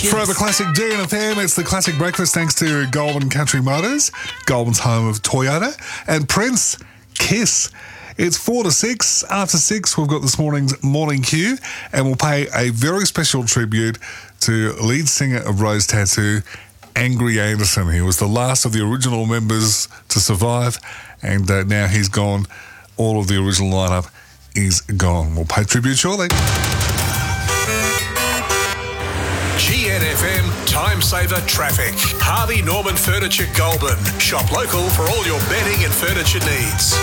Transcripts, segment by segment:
Forever Classic DNFM, it's the Classic Breakfast thanks to Goulburn Country Motors, Goulburn's home of Toyota, and Prince, Kiss. It's 4 to 6. After 6, we've got this morning's Morning Cue, and we'll pay a very special tribute to lead singer of Rose Tattoo, Angry Anderson. He was the last of the original members to survive, and now he's gone. All of the original lineup is gone. We'll pay tribute shortly. GNFM Time Saver Traffic. Harvey Norman Furniture Goulburn. Shop local for all your bedding and furniture needs.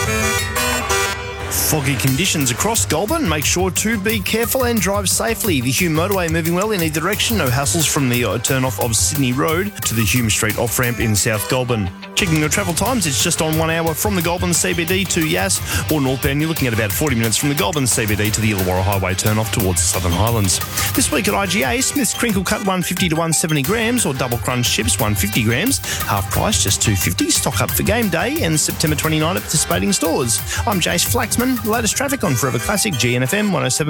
Foggy conditions across Goulburn. Make sure to be careful and drive safely. The Hume motorway moving well in either direction. No hassles from the turn-off of Sydney Road to the Hume Street off-ramp in South Goulburn. Checking your travel times, it's just on 1 hour from the Goulburn CBD to Yass, or northbound you're looking at about 40 minutes from the Goulburn CBD to the Illawarra Highway turn-off towards the Southern Highlands. This week at IGA, Smith's Crinkle Cut 150 to 170 grams, or Double Crunch Chips 150 grams. Half price, just $2.50. Stock up for game day and September 29 at participating stores. I'm Jace Flaxman. The latest traffic on Forever Classic GNFM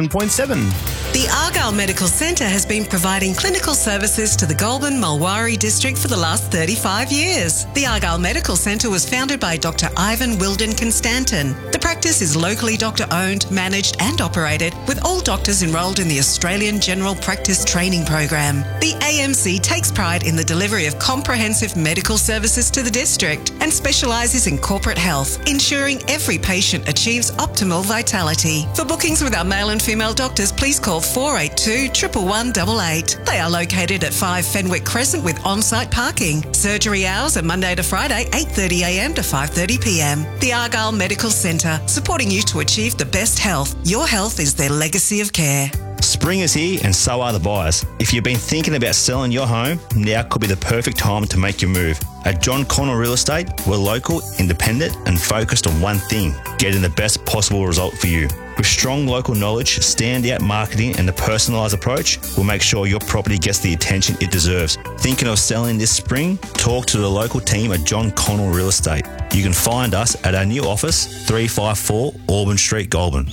107.7. The Argyle Medical Centre has been providing clinical services to the Goulburn Mulwaree district for the last 35 years. The Argyle Medical Centre was founded by Dr. Ivan Wilden Constantin. The practice is locally doctor-owned, managed and operated, with all doctors enrolled in the Australian General Practice Training Program. The AMC takes pride in the delivery of comprehensive medical services to the district and specialises in corporate health, ensuring every patient achieves optimal vitality. For bookings with our male and female doctors, please call 482 11188. They are located at 5 Fenwick Crescent with on-site parking. Surgery hours are Monday to Friday, 8:30am to 5:30pm. The Argyle Medical Centre, supporting you to achieve the best health. Your health is their legacy of care. Spring is here and so are the buyers. If you've been thinking about selling your home, now could be the perfect time to make your move. At John Connell Real Estate, we're local, independent and focused on one thing, getting the best possible result for you. With strong local knowledge, standout marketing and a personalised approach, we'll make sure your property gets the attention it deserves. Thinking of selling this spring? Talk to the local team at John Connell Real Estate. You can find us at our new office, 354 Auburn Street, Goulburn.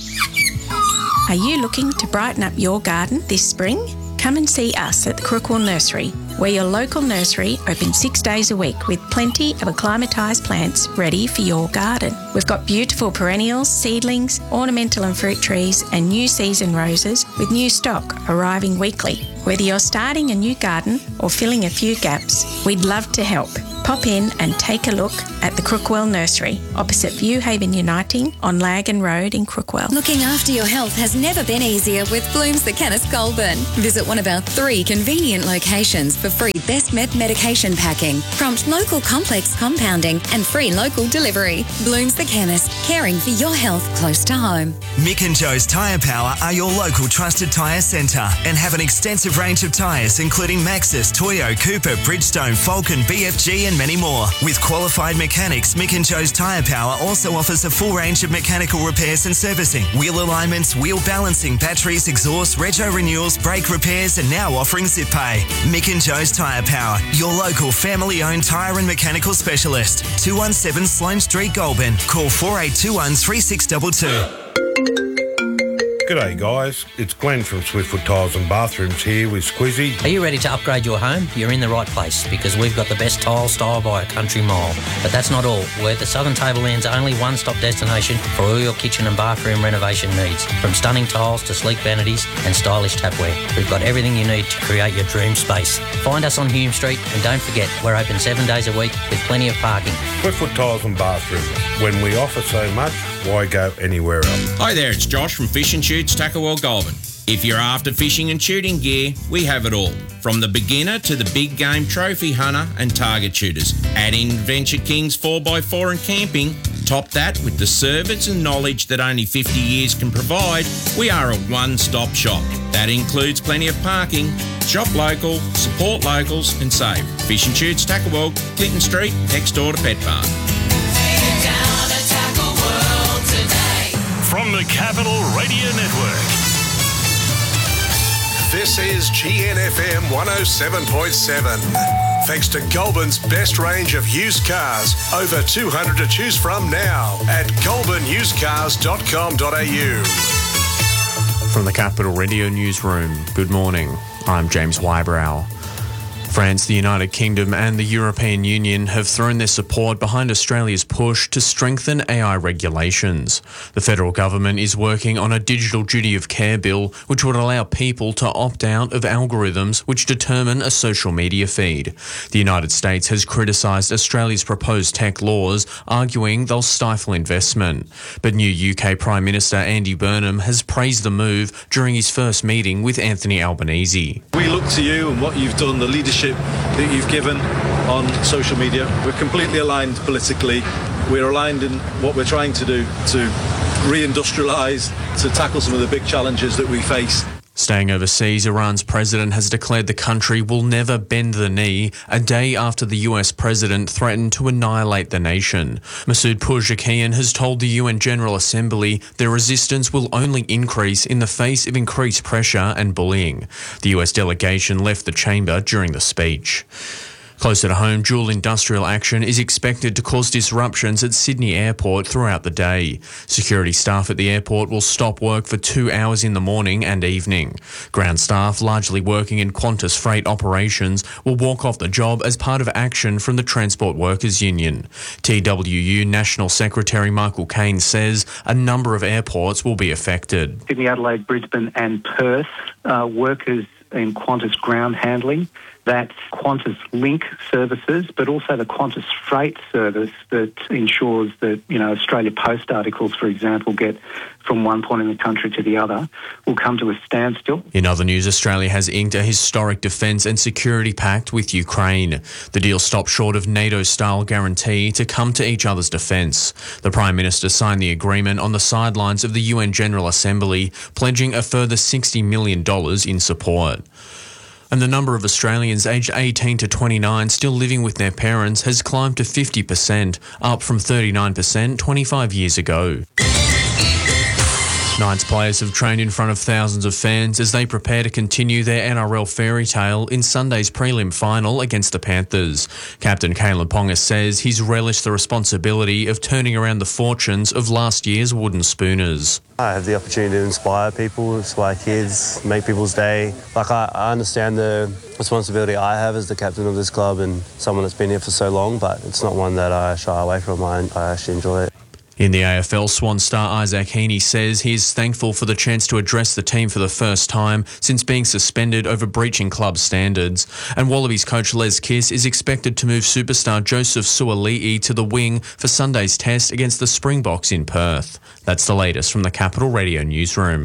Are you looking to brighten up your garden this spring? Come and see us at the Crookwell Nursery. We're your local nursery, open 6 days a week with plenty of acclimatised plants ready for your garden. We've got beautiful perennials, seedlings, ornamental and fruit trees and new season roses with new stock arriving weekly. Whether you're starting a new garden or filling a few gaps, we'd love to help. Pop in and take a look at the Crookwell Nursery, opposite Viewhaven Uniting on Lagan Road in Crookwell. Looking after your health has never been easier with Blooms the Chemist Goulburn. Visit one of our 3 convenient locations for free Best Met medication packing, prompt local complex compounding and free local delivery. Blooms the Chemist, caring for your health close to home. Mick and Joe's Tyre Power are your local trusted tyre centre and have an extensive range of tyres including Maxxis, Toyo, Cooper, Bridgestone, Falcon, BFG and many more. With qualified mechanics, Mick and Joe's Tyre Power also offers a full range of mechanical repairs and servicing, wheel alignments, wheel balancing, batteries, exhaust, rego renewals, brake repairs and now offering zip pay. Mick and Joe's Tyre Power, your local family-owned tyre and mechanical specialist. 217 Sloane Street, Goulburn. Call 4821 3622. G'day guys, it's Glenn from Swiftfoot Tiles and Bathrooms here with Squizzy. Are you ready to upgrade your home? You're in the right place because we've got the best tile style by a country mile. But that's not all. We're the Southern Tableland's only one-stop destination for all your kitchen and bathroom renovation needs. From stunning tiles to sleek vanities and stylish tapware, we've got everything you need to create your dream space. Find us on Hume Street and don't forget, we're open 7 days a week with plenty of parking. Swiftfoot Tiles and Bathrooms. When we offer so much, why go anywhere else? Hi there, it's Josh from Fish and Shoots, Tuckerwell, Goulburn. If you're after fishing and shooting gear, we have it all. From the beginner to the big game trophy hunter and target shooters. Add in Venture Kings 4x4 and camping. Top that with the service and knowledge that only 50 years can provide. We are a one-stop shop. That includes plenty of parking. Shop local, support locals and save. Fish and Shoots, Tuckerwell, Clinton Street, next door to Pet Barn. From the Capital Radio Network. This is GNFM 107.7. Thanks to Goulburn's best range of used cars. Over 200 to choose from now at goulburnusedcars.com.au. From the Capital Radio Newsroom, good morning. I'm James Wybrow. France, the United Kingdom and the European Union have thrown their support behind Australia's push to strengthen AI regulations. The federal government is working on a digital duty of care bill which would allow people to opt out of algorithms which determine a social media feed. The United States has criticised Australia's proposed tech laws, arguing they'll stifle investment. But new UK Prime Minister Andy Burnham has praised the move during his first meeting with Anthony Albanese. We look to you and what you've done, the leadership that you've given on social media. We're completely aligned politically. We're aligned in what we're trying to do to reindustrialise, to tackle some of the big challenges that we face. Staying overseas, Iran's president has declared the country will never bend the knee, a day after the US president threatened to annihilate the nation. Masoud Pezeshkian has told the UN General Assembly their resistance will only increase in the face of increased pressure and bullying. The US delegation left the chamber during the speech. Closer to home, dual industrial action is expected to cause disruptions at Sydney Airport throughout the day. Security staff at the airport will stop work for 2 hours in the morning and evening. Ground staff, largely working in Qantas freight operations, will walk off the job as part of action from the Transport Workers Union. TWU National Secretary Michael Caine says a number of airports will be affected. Sydney, Adelaide, Brisbane and Perth, workers in Qantas ground handling, that's Qantas Link services, but also the Qantas Freight service that ensures that, Australia Post articles, for example, get from one point in the country to the other, will come to a standstill. In other news, Australia has inked a historic defence and security pact with Ukraine. The deal stopped short of NATO-style guarantee to come to each other's defence. The Prime Minister signed the agreement on the sidelines of the UN General Assembly, pledging a further $60 million in support. And the number of Australians aged 18 to 29 still living with their parents has climbed to 50%, up from 39% 25 years ago. Knights players have trained in front of thousands of fans as they prepare to continue their NRL fairy tale in Sunday's prelim final against the Panthers. Captain Kalen Ponga says he's relished the responsibility of turning around the fortunes of last year's Wooden Spooners. I have the opportunity to inspire people, inspire kids, make people's day. I understand the responsibility I have as the captain of this club and someone that's been here for so long, but it's not one that I shy away from. I actually enjoy it. In the AFL, Swan star Isaac Heaney says he is thankful for the chance to address the team for the first time since being suspended over breaching club standards. And Wallabies coach Les Kiss is expected to move superstar Joseph Suaalii to the wing for Sunday's test against the Springboks in Perth. That's the latest from the Capital Radio newsroom.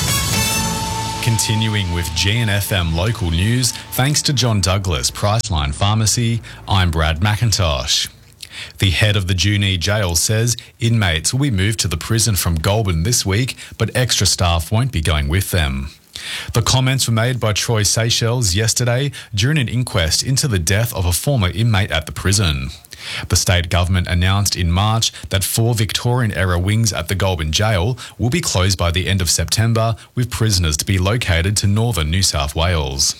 Continuing with GNFM local news, thanks to John Douglas Priceline Pharmacy, I'm Brad McIntosh. The head of the Junee Jail says inmates will be moved to the prison from Goulburn this week, but extra staff won't be going with them. The comments were made by Troy Seychelles yesterday during an inquest into the death of a former inmate at the prison. The state government announced in March that 4 Victorian-era wings at the Goulburn Jail will be closed by the end of September, with prisoners to be located to northern New South Wales.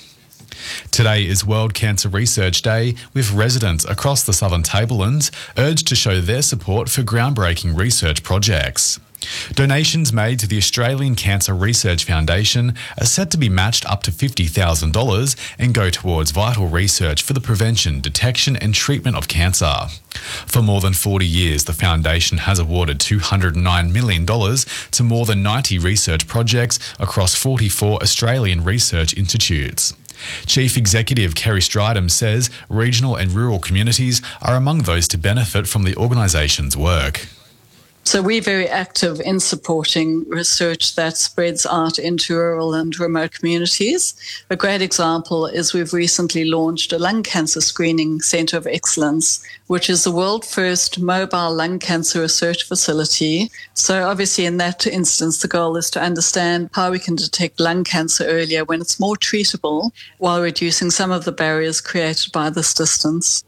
Today is World Cancer Research Day, with residents across the Southern Tablelands urged to show their support for groundbreaking research projects. Donations made to the Australian Cancer Research Foundation are set to be matched up to $50,000 and go towards vital research for the prevention, detection and treatment of cancer. For more than 40 years, the foundation has awarded $209 million to more than 90 research projects across 44 Australian research institutes. Chief Executive Kerry Stridham says regional and rural communities are among those to benefit from the organisation's work. So we're very active in supporting research that spreads out into rural and remote communities. A great example is we've recently launched a lung cancer screening centre of excellence, which is the world's first mobile lung cancer research facility. So obviously in that instance, the goal is to understand how we can detect lung cancer earlier when it's more treatable while reducing some of the barriers created by this distance.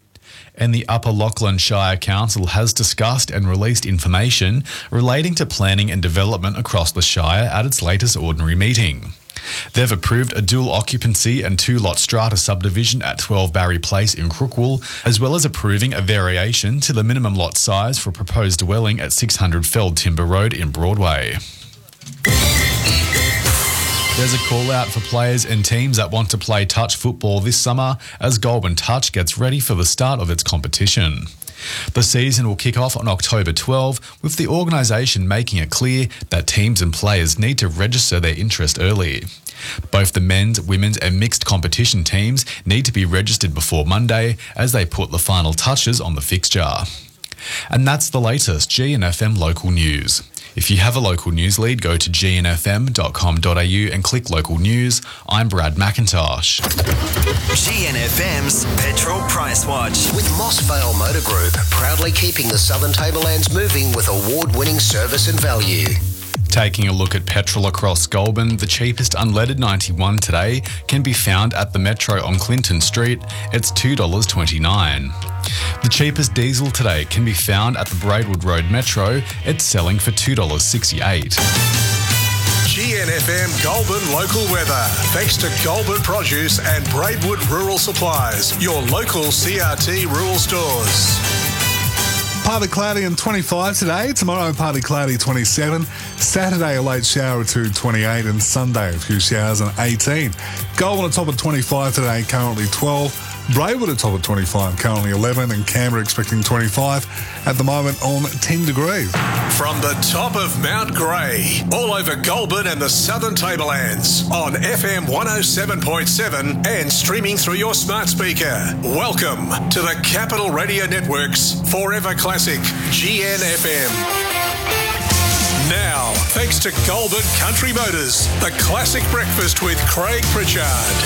And the Upper Lachlan Shire Council has discussed and released information relating to planning and development across the Shire at its latest ordinary meeting. They've approved a dual occupancy and 2-lot strata subdivision at 12 Barry Place in Crookwell, as well as approving a variation to the minimum lot size for a proposed dwelling at 600 Feld Timber Road in Broadway. There's a call out for players and teams that want to play touch football this summer as Goulburn Touch gets ready for the start of its competition. The season will kick off on October 12, with the organisation making it clear that teams and players need to register their interest early. Both the men's, women's and mixed competition teams need to be registered before Monday as they put the final touches on the fixture. And that's the latest GNFM local news. If you have a local news lead, go to gnfm.com.au and click local news. I'm Brad McIntosh. GNFM's Petrol Price Watch. With Mossvale Motor Group, proudly keeping the Southern Tablelands moving with award-winning service and value. Taking a look at petrol across Goulburn, the cheapest unleaded 91 today can be found at the Metro on Clinton Street. It's $2.29. The cheapest diesel today can be found at the Braidwood Road Metro. It's selling for $2.68. GNFM Goulburn local weather. Thanks to Goulburn Produce and Braidwood Rural Supplies, your local CRT rural stores. Partly cloudy and 25 today. Tomorrow, partly cloudy, 27. Saturday, a late shower to 28. And Sunday, a few showers and 18. Goulburn at top of 25 today, currently 12. Braidwood at top of 25, currently 11. And Canberra expecting 25 at the moment on 10 degrees. From the top of Mount Grey, all over Goulburn and the Southern Tablelands, on FM 107.7 and streaming through your smart speaker. Welcome to the Capital Radio Network's Forever Classic, GNFM. Now, thanks to Goulburn Country Motors, the classic breakfast with Craig Pritchard.